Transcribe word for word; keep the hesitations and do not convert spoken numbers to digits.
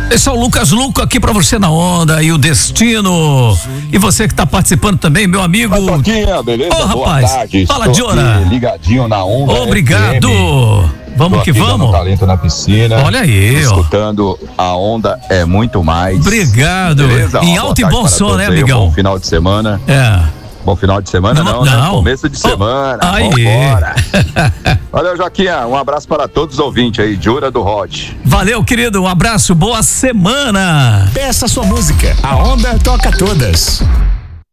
Esse é o Lucas Luco aqui pra você na onda e o Destino. E você que tá participando também, meu amigo. Oi, Toquinha, beleza? Ô, Boa rapaz. tarde. Fala, Estou Diora. aqui ligadinho na onda. Obrigado. F M. Vamos Tô que aqui vamos. dando talento na piscina. Olha aí, ó. Escutando a onda é muito mais. Obrigado. Beleza? Em Uma alto e boa bom tarde som, para né, todos aí, um amigão? Bom final de semana. É. Bom final de semana não, Não, né? não. Começo de Oh, semana. aí. Vambora. Valeu, Joquinha. Um abraço para todos os ouvintes aí. Diora do Rod. Valeu, querido. Um abraço. Boa semana. Peça sua música. A onda toca todas.